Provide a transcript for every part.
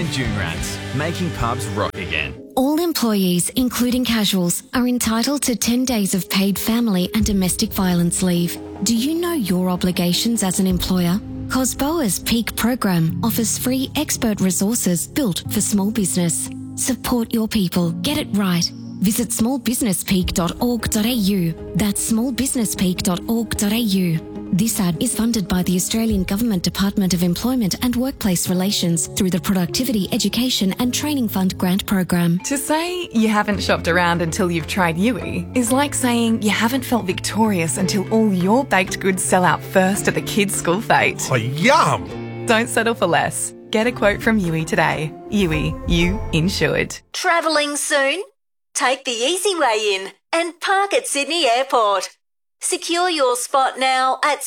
June-Rats, making pubs rock again. All employees, including casuals, are entitled to 10 days of paid family and domestic violence leave. Do you know your obligations as an employer? COSBOA's Peak program offers free expert resources built for small business. Support your people. Get it right. Visit smallbusinesspeak.org.au. That's smallbusinesspeak.org.au. This ad is funded by the Australian Government Department of Employment and Workplace Relations through the Productivity, Education and Training Fund grant program. To say you haven't shopped around until you've tried Yui is like saying you haven't felt victorious until all your baked goods sell out first at the kids' school fete. Oh, yum! Don't settle for less. Get a quote from Yui today. Yui, you insured. Travelling soon? Take the easy way in and park at Sydney Airport. Secure your spot now at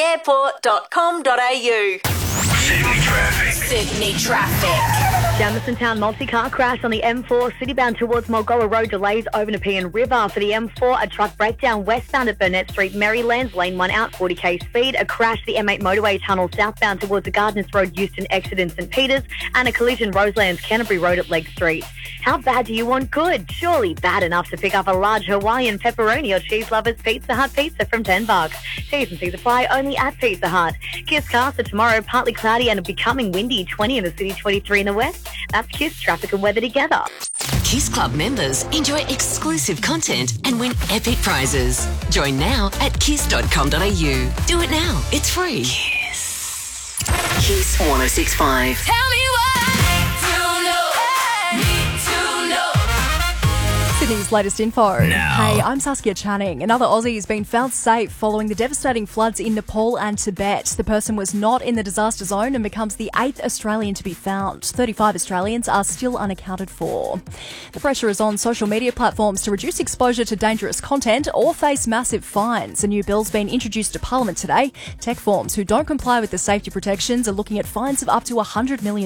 sydneyairport.com.au. Sydney traffic. Sydney traffic. Jamison Town multi-car crash on the M4, citybound towards Mulgoa Road, delays over Nepean River. For the M4, a truck breakdown westbound at Burnett Street, Maryland, lane 1 out, 40k speed. A crash the M8 motorway tunnel southbound towards the Gardners Road, Euston exit in St Peters. And a collision Roselands, Canterbury Road at Legg Street. How bad do you want good? Surely bad enough to pick up a large Hawaiian pepperoni or cheese lovers Pizza Hut pizza from $10. T's and C's apply only at Pizza Hut. Kiss cast for tomorrow, partly cloudy and becoming windy, 20 in the city, 23 in the west. That's Kiss traffic and weather together. Kiss Club members enjoy exclusive content and win epic prizes. Join now at kiss.com.au. Do it now. It's free. Kiss. Kiss 106.5. Tell me what to know. Need to know. Sydney's latest info. Now. Hey, I'm Saskia Channing. Another Aussie has been found safe following the devastating floods in Nepal and Tibet. The person was not in the disaster zone and becomes the 8th Australian to be found. 35 Australians are still unaccounted for. The pressure is on social media platforms to reduce exposure to dangerous content or face massive fines. A new bill's been introduced to Parliament today. Tech firms who don't comply with the safety protections are looking at fines of up to $100 million.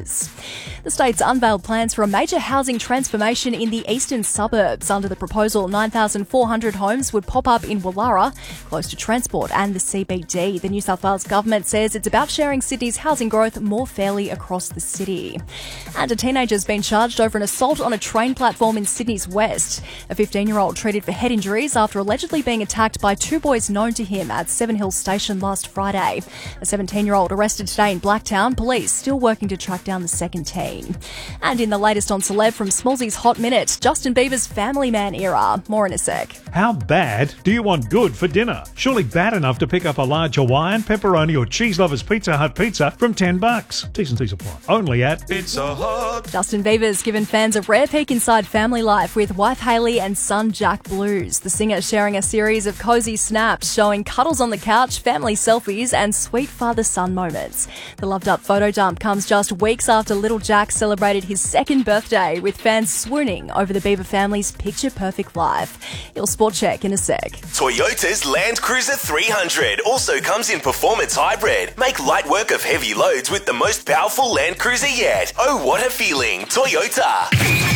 The state's unveiled plans for a major housing transformation in the eastern suburbs. Under the proposal, 9,400 homes would pop up in Woollahra, close to transport and the CBD. The New South Wales government says it's about sharing Sydney's housing growth more fairly across the city. And a teenager's been charged over an assault on a train platform in Sydney's west. A 15-year-old treated for head injuries after allegedly being attacked by two boys known to him at Seven Hills Station last Friday. A 17-year-old arrested today in Blacktown. Police still working to track down the second teen. And in the latest on Celeb from Smallsy's Hot Minute, Justin Bieber's Family Man era. More in a sec. How bad do you want good for dinner? Surely bad enough to pick up a large Hawaiian, pepperoni or cheese lovers Pizza Hut pizza from $10. T's and C's apply. Only at Pizza Hut. Justin Bieber's given fans a rare peek inside family life with wife Hailey and son Jack Blues. The singer sharing a series of cozy snaps showing cuddles on the couch, family selfies and sweet father-son moments. The loved-up photo dump comes just weeks after little Jack celebrated his second birthday, with fans swooning over the Bieber family's picture-perfect life. Your sport check in a sec. Toyota's Land Cruiser 300 also comes in performance hybrid. Make light work of heavy loads with the most powerful Land Cruiser yet. Oh, what a feeling. Toyota.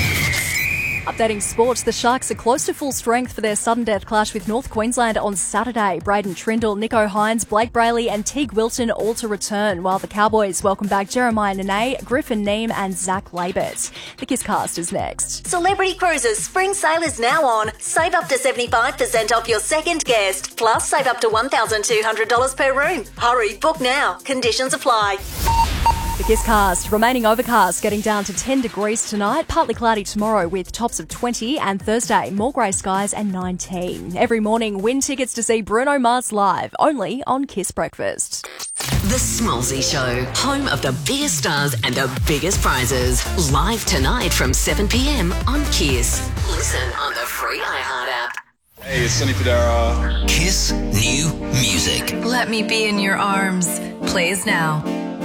Updating sports, the Sharks are close to full strength for their sudden death clash with North Queensland on Saturday. Braden Trindle, Nico Hines, Blake Brayley and Teague Wilton all to return, while the Cowboys welcome back Jeremiah Nene, Griffin Neem and Zach Labert. The Kisscast is next. Celebrity Cruises Spring Sale is now on. Save up to 75% off your second guest. Plus, save up to $1,200 per room. Hurry, book now. Conditions apply. The Kisscast, remaining overcast, getting down to 10 degrees tonight, partly cloudy tomorrow with tops of 20, and Thursday, more grey skies and 19. Every morning, win tickets to see Bruno Mars live, only on Kiss Breakfast. The Smallsy Show, home of the biggest stars and the biggest prizes. Live tonight from 7 p.m. on Kiss. Listen on the free iHeart app. Hey, it's Sonny Fodera. Kiss New Music. Let Me Be in Your Arms plays now.